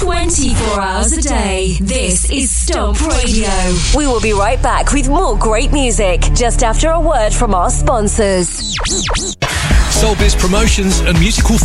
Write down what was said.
24 hours a day. This is Stomp Radio. We will be right back with more great music just after a word from our sponsors. Soulbiz Promotions and Musical